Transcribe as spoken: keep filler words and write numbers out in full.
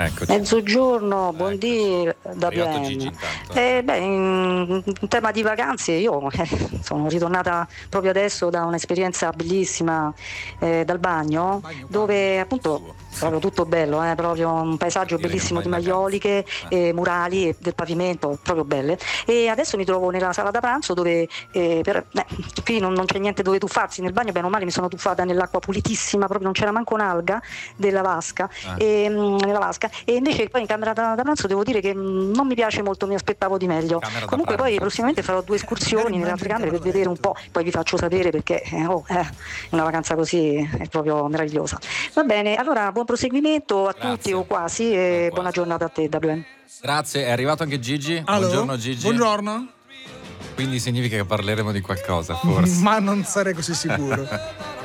Eccoci. Mezzogiorno, buondì da Arrivato W Gigi M. intanto. Eh, beh, in, in tema di vacanze io eh, sono ritornata proprio adesso da un'esperienza bellissima eh, dal bagno, Bagno, dove appunto proprio tutto bello, eh, proprio un paesaggio Dire che bellissimo di vai in maioliche, vacanza. eh, murali e del pavimento, proprio belle. E adesso mi trovo nella sala da pranzo dove eh, per, eh, qui non, non c'è niente dove tuffarsi, nel bagno bene o male mi sono tuffata nell'acqua pulitissima, proprio non c'era manco un'alga della vasca, Ah. e, mh, nella vasca. E invece poi in camera da, da pranzo devo dire che mh, non mi piace molto, mi aspettavo di meglio. Camera da Comunque pranzo. poi prossimamente farò due escursioni nelle altre camere per vedere un po', poi vi faccio sapere perché eh, oh, eh, una vacanza così è proprio meravigliosa. Va bene, allora buon proseguimento a Grazie. tutti o quasi e No, quasi. buona giornata a te W M. Grazie, è arrivato anche Gigi. Allo? Buongiorno Gigi. Buongiorno. Quindi significa che parleremo di qualcosa, forse. Ma non sarei così sicuro.